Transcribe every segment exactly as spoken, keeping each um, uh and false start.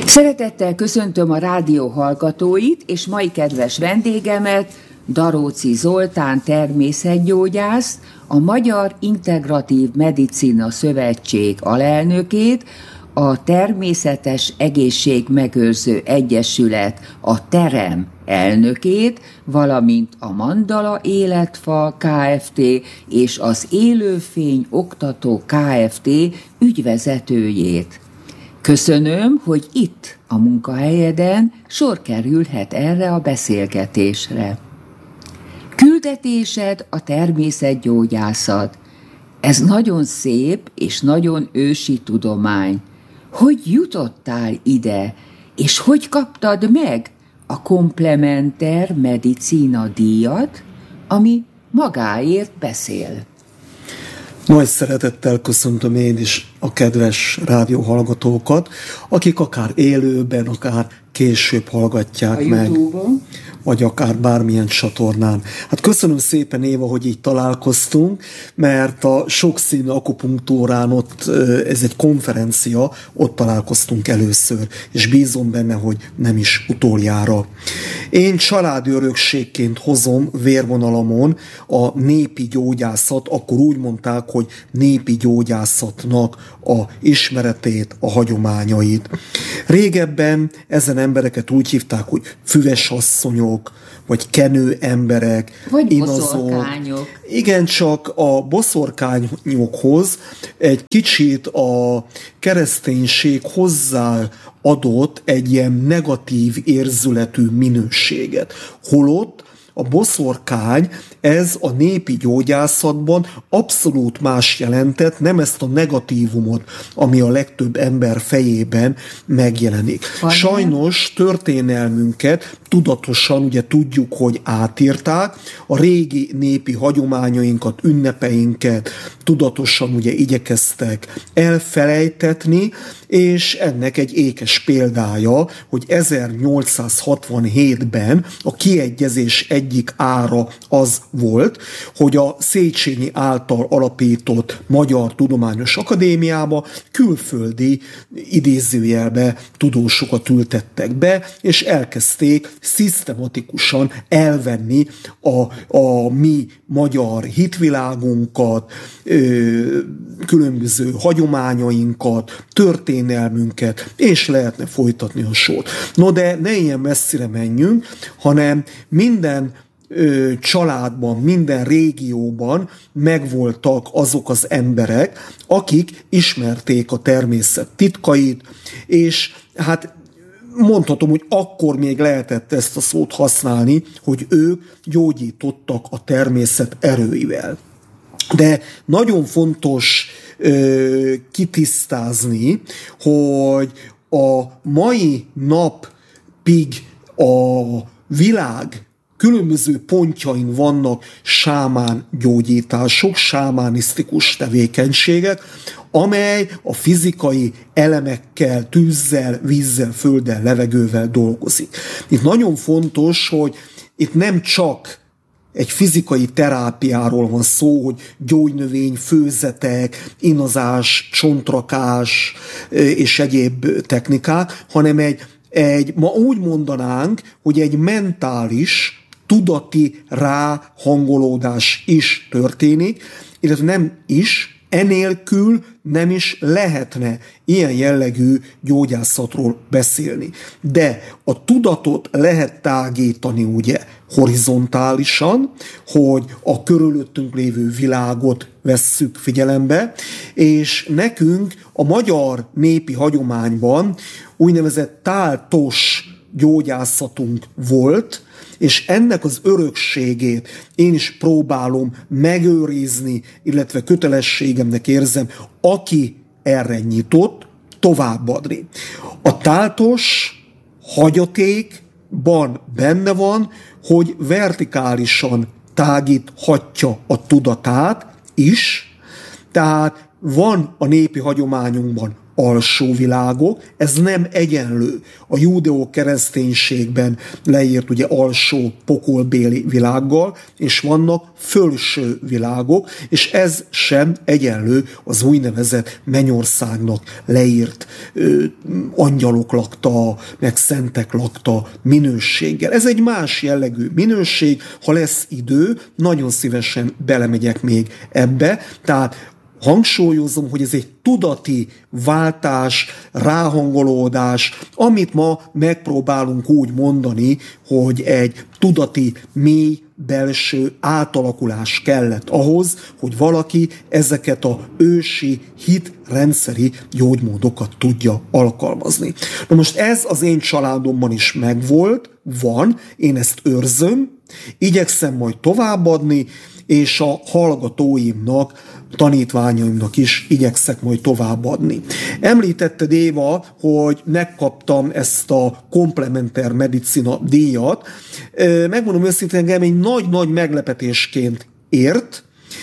Szeretettel köszöntöm a rádió hallgatóit, és mai kedves vendégemet, Daróczi Zoltán természetgyógyászt, a Magyar Integratív Medicina Szövetség alelnökét, a Természetes Egészségmegőrző Egyesület, a TEREM elnökét, valamint a Mandala Életfa Kft. És az Élőfény Oktató Kft. Ügyvezetőjét. Köszönöm, hogy itt, a munkahelyeden sor kerülhet erre a beszélgetésre. Küldetésed a természetgyógyászat. Ez nagyon szép és nagyon ősi tudomány. Hogy jutottál ide, és hogy kaptad meg a Komplementer Medicina díjat, ami magáért beszél? Nagy szeretettel köszöntöm én is a kedves rádióhallgatókat, akik akár élőben, akár később hallgatják a meg, YouTube-on, vagy akár bármilyen csatornán. Hát köszönöm szépen, Éva, hogy így találkoztunk, mert a sokszínű akupunktúrán ott, ez egy konferencia, ott találkoztunk először, és bízom benne, hogy nem is utoljára. Én családi örökségként hozom vérvonalamon a népi gyógyászat, akkor úgy mondták, hogy népi gyógyászatnak a ismeretét, a hagyományait. Régebben ezen embereket úgy hívták, hogy füvesasszonyok, vagy kenő emberek, vagy inazók. boszorkányok. Igen, csak a boszorkányokhoz egy kicsit a kereszténység hozzáadott egy ilyen negatív érzületű minőséget. Holott a boszorkány, ez a népi gyógyászatban abszolút más jelentett, nem ezt a negatívumot, ami a legtöbb ember fejében megjelenik. Van Sajnos történelmünket tudatosan ugye tudjuk, hogy átírták, a régi népi hagyományainkat, ünnepeinket tudatosan ugye igyekeztek elfelejtetni, és ennek egy ékes példája, hogy ezernyolcszázhatvanhétben a kiegyezés egyik ára az volt, hogy a Széchenyi által alapított Magyar Tudományos Akadémiába külföldi idézőjelbe tudósokat ültettek be, és elkezdték szisztematikusan elvenni a, a mi magyar hitvilágunkat, ö, különböző hagyományainkat, történelmünket, és lehetne folytatni a sort. No, de ne ilyen messzire menjünk, hanem minden ö, családban, minden régióban megvoltak azok az emberek, akik ismerték a természet titkait, és hát mondhatom, hogy akkor még lehetett ezt a szót használni, hogy ők gyógyítottak a természet erőivel. De nagyon fontos ö, kitisztázni, hogy a mai napig a világ különböző pontjain vannak sámán gyógyítások, sámánisztikus tevékenységek, amely a fizikai elemekkel, tűzzel, vízzel, földdel, levegővel dolgozik. Itt nagyon fontos, hogy itt nem csak egy fizikai terápiáról van szó, hogy gyógynövény, főzetek, inazás, csontrakás és egyéb technikák, hanem egy, egy ma úgy mondanánk, hogy egy mentális, tudati ráhangolódás is történik, illetve nem is, enélkül nem is lehetne ilyen jellegű gyógyászatról beszélni. De a tudatot lehet tágítani ugye horizontálisan, hogy a körülöttünk lévő világot vesszük figyelembe, és nekünk a magyar népi hagyományban úgynevezett táltos gyógyászatunk volt, és ennek az örökségét én is próbálom megőrizni, illetve kötelességemnek érzem, aki erre nyitott, továbbadni. A táltos hagyatékban benne van, hogy vertikálisan tágíthatja a tudatát is, tehát van a népi hagyományunkban alsó világok, ez nem egyenlő. A judeó-kereszténységben leírt ugye alsó pokolbéli világgal, és vannak fölső világok, és ez sem egyenlő az úgynevezett mennyországnak leírt ö, angyalok lakta, meg szentek lakta minőséggel. Ez egy más jellegű minőség, ha lesz idő, nagyon szívesen belemegyek még ebbe, tehát hangsúlyozom, hogy ez egy tudati váltás, ráhangolódás, amit ma megpróbálunk úgy mondani, hogy egy tudati, mély, belső átalakulás kellett ahhoz, hogy valaki ezeket a ősi hitrendszeri gyógymódokat tudja alkalmazni. Na most ez az én családomban is megvolt, van, én ezt őrzöm, igyekszem majd továbbadni, és a hallgatóimnak, tanítványaimnak is igyekszek majd továbbadni. Említetted, Éva, hogy megkaptam ezt a komplementer medicina díjat. Megmondom őszintén, engem egy nagy-nagy meglepetésként ért.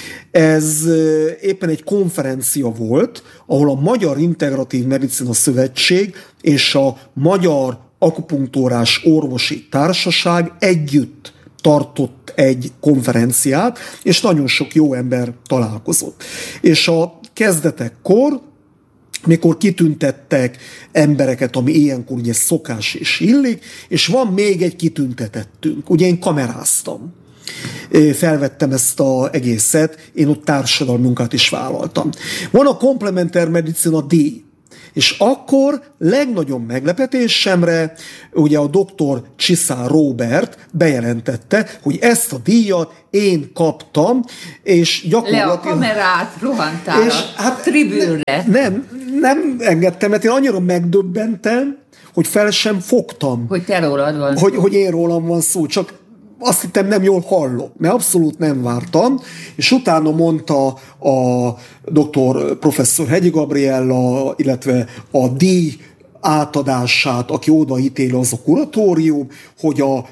Ez éppen egy konferencia volt, ahol a Magyar Integratív Medicina Szövetség és a Magyar Akupunktúrás Orvosi Társaság együtt tartott egy konferenciát, és nagyon sok jó ember találkozott. És a kezdetekkor, mikor kitüntettek embereket, ami ilyenkor ugye szokás és illik, és van még egy kitüntetettünk. Ugye én kameráztam. Felvettem ezt az egészet, én ott társadalmi munkát is vállaltam. Van a komplementer medicina díj, és akkor legnagyobb meglepetésemre ugye a doktor Csiszár Róbert bejelentette, hogy ezt a díjat én kaptam, és gyakorlatilag... Le a kamerát, rohantál és, a hát, tribűnre. Nem, nem engedtem, mert én annyira megdöbbentem, hogy fel sem fogtam. Hogy te rólad van hogy, hogy én rólam van szó, csak azt hittem nem jól hallok, mert abszolút nem vártam, és utána mondta a doktor professzor Hegyi Gabriella, illetve a díj átadását, aki odaítéli, az a kuratórium, hogy a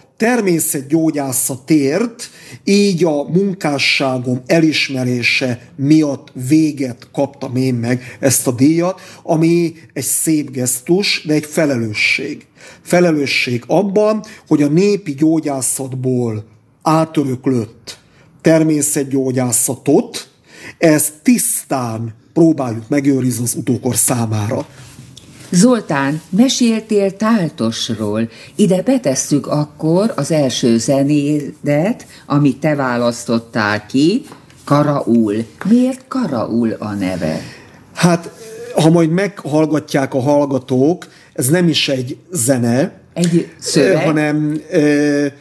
természetgyógyászatért így a munkásságom elismerése miatt véget kaptam én meg ezt a díjat, ami egy szép gesztus, de egy felelősség. Felelősség abban, hogy a népi gyógyászatból átöröklött természetgyógyászatot, ezt tisztán próbáljuk megőrizni az utókor számára. Zoltán, meséltél Táltosról. Ide betesszük akkor az első zenédet, amit te választottál ki, Karaul. Miért Karaul a neve? Hát, ha majd meghallgatják a hallgatók, ez nem is egy zene, egy szöveg, hanem e,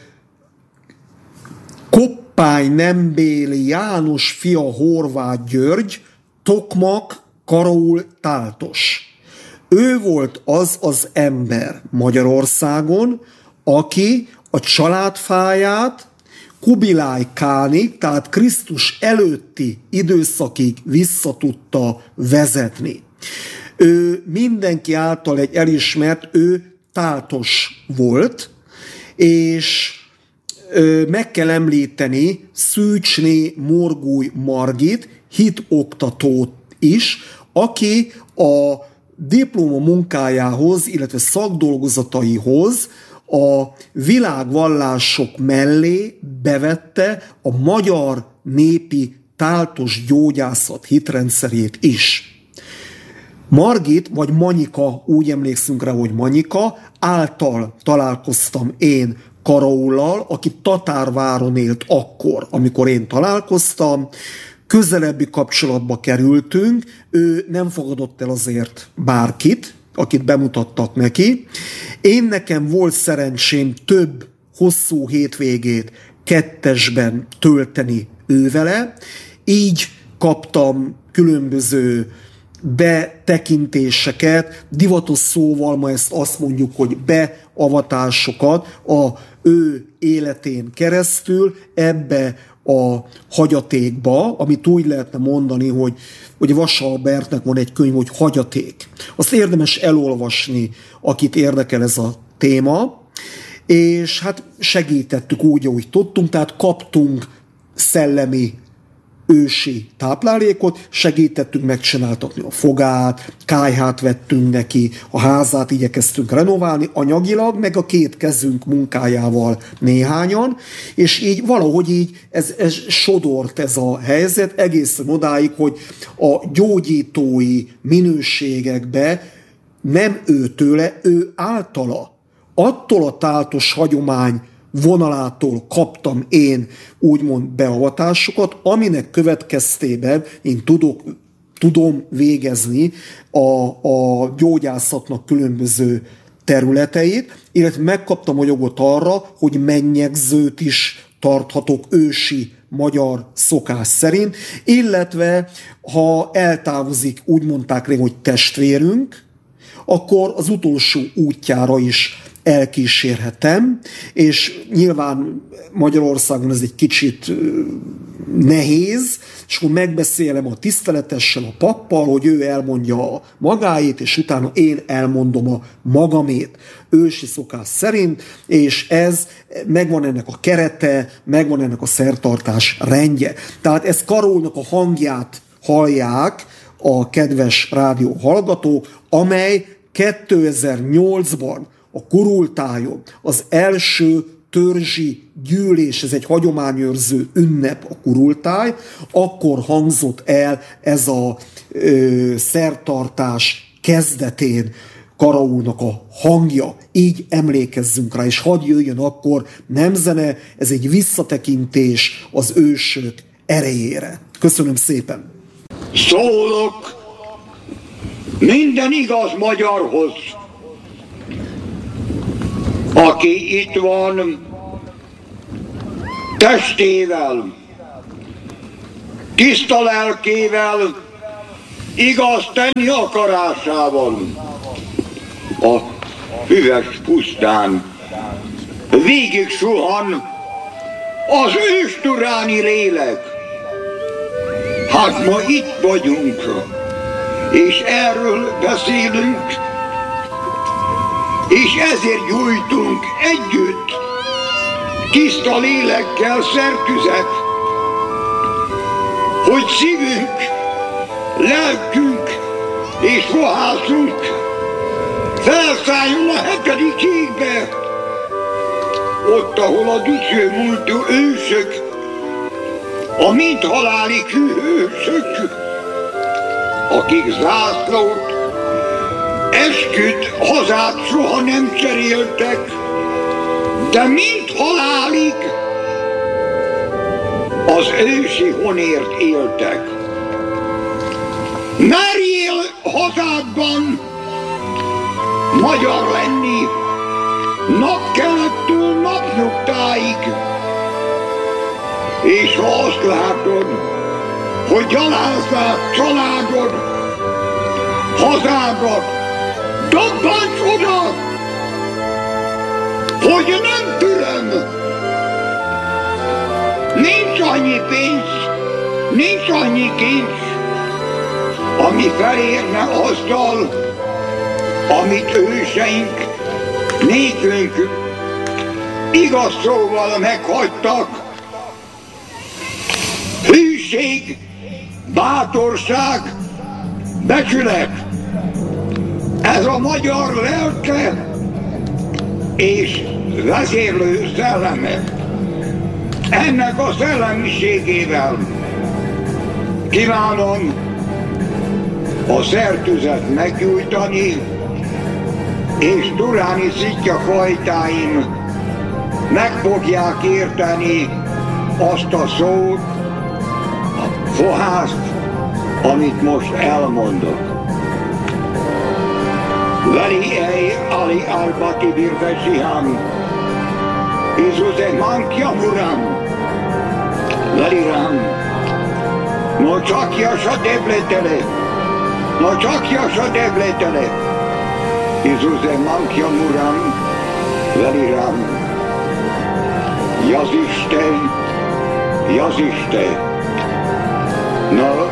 Koppány Nembéli János fia Horváth György, Tokmak, Karaul, Táltos. Ő volt az az ember Magyarországon, aki a családfáját Kubiláj Kánig, tehát Krisztus előtti időszakig vissza tudta vezetni. Ő mindenki által egy elismert, ő táltos volt, és meg kell említeni Szűcsné Morgúj Margit, hitoktatót is, aki a diploma munkájához, illetve szakdolgozataihoz a világvallások mellé bevette a magyar népi táltos gyógyászat hitrendszerét is. Margit, vagy Manyika, úgy emlékszünk rá, hogy Manyika, által találkoztam én Karaullal, aki Tatárváron élt akkor, amikor én találkoztam, közelebbi kapcsolatba kerültünk, ő nem fogadott el azért bárkit, akit bemutattak neki. Én nekem volt szerencsém több hosszú hétvégét kettesben tölteni ővele, így kaptam különböző betekintéseket, divatos szóval ma ezt azt mondjuk, hogy beavatásokat a ő életén keresztül ebbe a hagyatékba, amit úgy lehetne mondani, hogy ugye Vasa Albertnek van egy könyv, hogy Hagyaték. Azt érdemes elolvasni, akit érdekel ez a téma, és hát segítettük úgy, ahogy tudtunk, tehát kaptunk szellemi ősi táplálékot, segítettünk megcsináltatni a fogát, kályhát vettünk neki, a házát igyekeztünk renoválni anyagilag, meg a két kezünk munkájával néhányan, és így valahogy így ez, ez sodort ez a helyzet egészen odáig, hogy a gyógyítói minőségekbe nem ő tőle, ő általa, attól a táltos hagyomány vonalától kaptam én úgymond beavatásokat, aminek következtében én tudok, tudom végezni a, a gyógyászatnak különböző területeit, illetve megkaptam a jogot arra, hogy mennyegzőt is tarthatok ősi magyar szokás szerint, illetve ha eltávozik, úgy mondták rá, hogy testvérünk, akkor az utolsó útjára is elkísérhetem, és nyilván Magyarországon ez egy kicsit nehéz, és akkor megbeszélem a tiszteletessel, a pappal, hogy ő elmondja a magáét, és utána én elmondom a magamét ősi szokás szerint, és ez megvan ennek a kerete, megvan ennek a szertartás rendje. Tehát ez Karolnak a hangját hallják a kedves rádió hallgatók, amely kétezer-nyolcban a Kurultályon az első törzsi gyűlés, ez egy hagyományőrző ünnep a Kurultály, akkor hangzott el ez a ö, szertartás kezdetén Karaulnak a hangja. Így emlékezzünk rá, és hadd jöjjön akkor nem zene, ez egy visszatekintés az ősök erejére. Köszönöm szépen! Szólok minden igaz magyarhoz, aki itt van testével, tiszta lelkével, igaz tenni akarásával, a hüves pusztán végig suhan az ősturáni lélek. Hát ma itt vagyunk, és erről beszélünk, és ezért gyújtunk együtt, tiszta lélekkel szertüzet, hogy szívünk, lelkünk és ruházunk felszálljon a hetedik égbe, ott, ahol a dicső múltú ősök, a mind halálig hősök, akik zászlót, esküt, hazát soha nem cseréltek, de mind halálig az ősi honért éltek. Merjél hazádban magyar lenni, napkelettől napnyugtáig, és ha azt látod, hogy gyalázzák családod, hazádat, dobbants oda, hogy nem tudom. Nincs annyi pénz, nincs annyi kincs, ami felérne azzal, amit őseink nékünk igaz szóval meghagytak. Hűség, bátorság, becsület, ez a magyar lelke és vezérlő szelleme. Ennek a szellemiségével kívánom a szertüzet meggyújtani, és turáni szitja fajtáim meg fogják érteni azt a szót, a fohászt, amit most elmondok. Veli ei ali albati birvesiham, Izuse mankja muram, veli ram, no csakja sa debletele, no csakja sa debletele, Izuse mankja muram, veli ram, jaziste, jaziste, no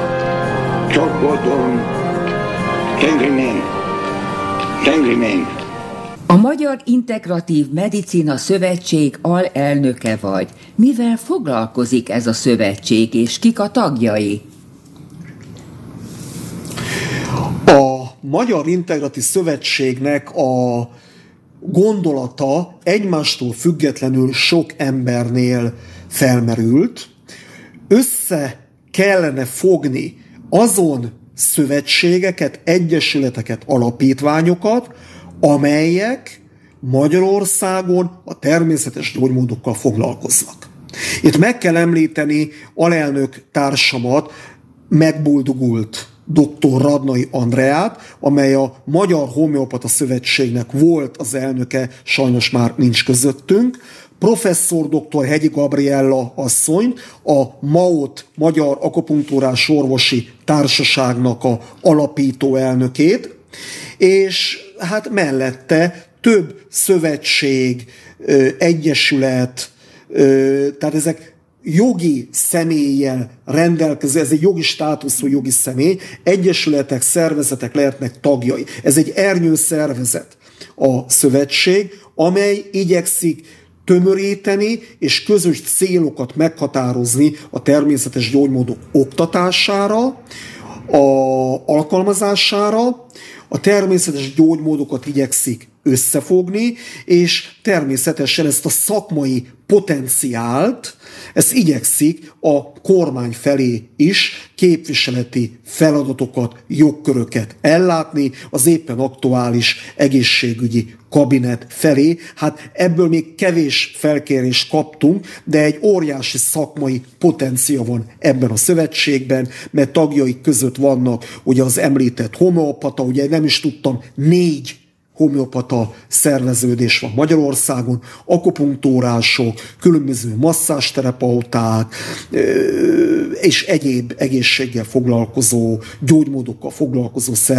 csokkodom, tengrimen, tengrimen. A Magyar Integratív Medicina Szövetség alelnöke vagy. Mivel foglalkozik ez a szövetség, és kik a tagjai? A Magyar Integratív Szövetségnek a gondolata egymástól függetlenül sok embernél felmerült. Össze kellene fogni azon szövetségeket, egyesületeket, alapítványokat, amelyek Magyarországon a természetes gyógymódokkal foglalkoznak. Itt meg kell említeni alelnök társamat, megboldogult doktor Radnai Andreát, amely a Magyar Homeopata Szövetségnek volt az elnöke, sajnos már nincs közöttünk, professzor doktor Hegyi Gabriella asszony, a MAOT, Magyar Akupunktúrás Orvosi Társaságnak a alapító elnökét, és hát mellette több szövetség, egyesület, tehát ezek jogi személlyel rendelkező, ez egy jogi státuszú jogi személy, egyesületek, szervezetek lehetnek tagjai. Ez egy ernyő szervezet a szövetség, amely igyekszik tömöríteni és közös célokat meghatározni a természetes gyógymódok oktatására, a alkalmazására, a természetes gyógymódokat igyekszik összefogni, és természetesen ezt a szakmai potenciált, ezt igyekszik a kormány felé is képviseleti feladatokat, jogköröket ellátni az éppen aktuális egészségügyi kabinet felé. Hát ebből még kevés felkérést kaptunk, de egy óriási szakmai potencia van ebben a szövetségben, mert tagjaik között vannak ugye az említett homeopata, ugye nem is tudtam, négy homeopata szerveződés van Magyarországon, akupunktúrások, különböző masszásterapeuták és egyéb egészséggel foglalkozó, gyógymódokkal foglalkozó szervezetek